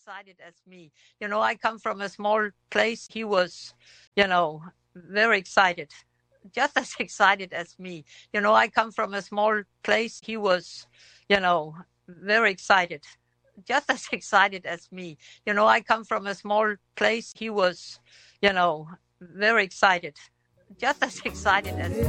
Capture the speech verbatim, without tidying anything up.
excited as me. You know, I come from a small place. He was, you know, very excited, just as excited as me. You know, I come from a small place. He was, you know, very excited, just as excited as me. You know, I come from a small place. He was, you know, very excited, just as excited as me.